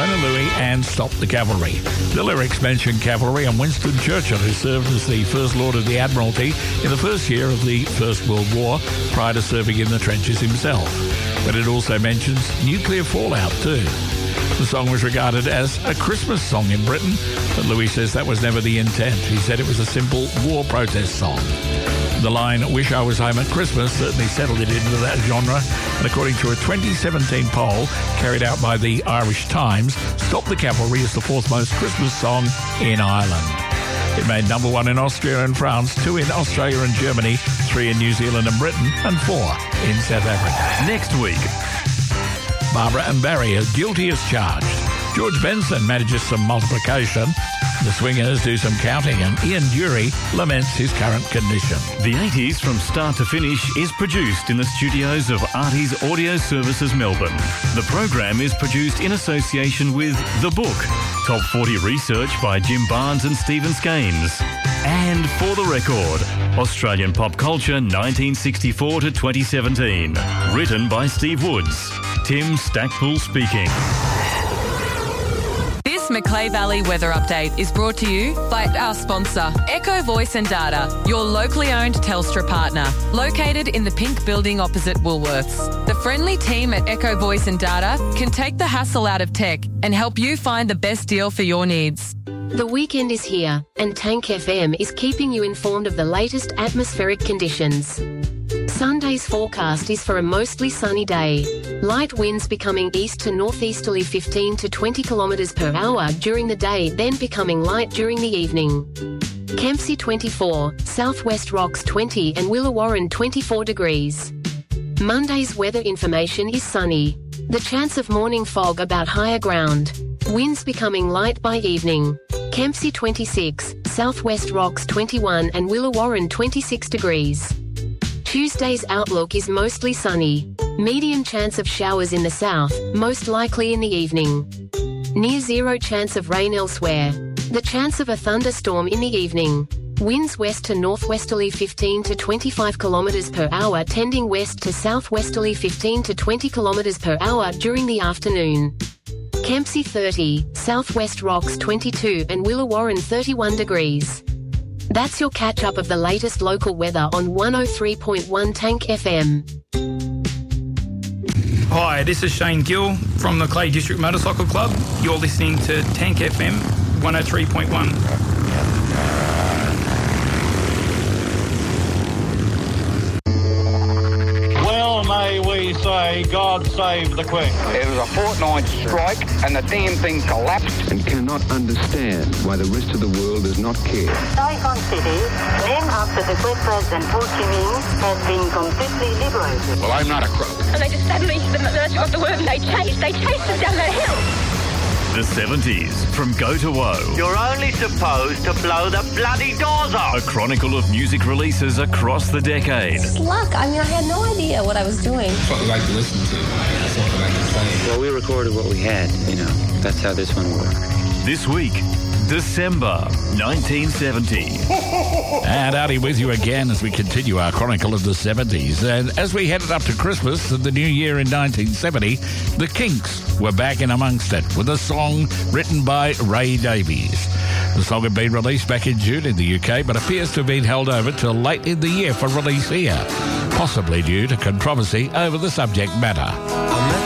Zona Louie and Stop the Cavalry. The lyrics mention cavalry and Winston Churchill, who served as the First Lord of the Admiralty in the first year of the First World War, prior to serving in the trenches himself. But it also mentions nuclear fallout too. The song was regarded as a Christmas song in Britain, but Louis says that was never the intent. He said it was a simple war protest song. The line, "Wish I Was Home at Christmas," certainly settled it into that genre, and according to a 2017 poll carried out by the Irish Times, Stop the Cavalry is the fourth most Christmas song in Ireland. It made number one in Austria and France, 2 in Australia and Germany, 3 in New Zealand and Britain, and 4 in South Africa. Next week, Barbara and Barry are guilty as charged. George Benson manages some multiplication. The Swingers do some counting, and Ian Dury laments his current condition. The 80s from start to finish is produced in the studios of Artie's Audio Services Melbourne. The program is produced in association with The Book, Top 40 research by Jim Barnes and Stephen Skanes. And For the Record, Australian pop culture 1964 to 2017. Written by Steve Woods. Tim Stackpool speaking. This Macleay Valley weather update is brought to you by our sponsor, Echo Voice and Data, your locally owned Telstra partner, located in the pink building opposite Woolworths. The friendly team at Echo Voice and Data can take the hassle out of tech and help you find the best deal for your needs. The weekend is here, and Tank FM is keeping you informed of the latest atmospheric conditions. Sunday's forecast is for a mostly sunny day. Light winds becoming east to northeasterly 15 to 20 kilometres per hour during the day, then becoming light during the evening. Kempsey 24, Southwest Rocks 20 and Willawarren 24 degrees. Monday's weather information is sunny. The chance of morning fog about higher ground. Winds becoming light by evening. Kempsey 26, Southwest Rocks 21 and Willawarren 26 degrees. Tuesday's outlook is mostly sunny. Medium chance of showers in the south, most likely in the evening. Near zero chance of rain elsewhere. The chance of a thunderstorm in the evening. Winds west to northwesterly 15 to 25 kilometers per hour, tending west to southwesterly 15 to 20 kilometers per hour during the afternoon. Kempsey 30, Southwest Rocks 22 and Willawarren 31 degrees. That's your catch-up of the latest local weather on 103.1 Tank FM. Hi, this is Shane Gill from the Clay District Motorcycle Club. You're listening to Tank FM 103.1. Well, may we say, God save the Queen. It was a fortnight strike and the damn thing collapsed. And cannot understand why the rest of the world does not care. Saigon City, named after the great President Ho Chi Minh, has been completely liberated. Well, I'm not a crook. And they just suddenly, the military got the word and they chased us down that hill. The 70s, from Go to Woe. You're only supposed to blow the bloody doors off. A chronicle of music releases across the decade. It's luck. I mean, I had no idea what I was doing. It's what we like to listen to. It's what we like to play. Well, we recorded what we had, That's how this one worked. This week, December 1970. And Artie with you again as we continue our chronicle of the 70s. And as we headed up to Christmas and the new year in 1970, the Kinks were back in amongst it with a song written by Ray Davies. The song had been released back in June in the UK, but appears to have been held over till late in the year for release here, possibly due to controversy over the subject matter.